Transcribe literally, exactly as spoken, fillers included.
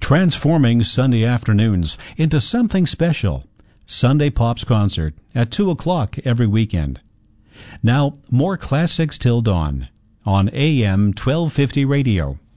transforming Sunday afternoons into something special. Sunday Pops Concert at two o'clock every weekend. Now, more classics till dawn on A M twelve fifty radio.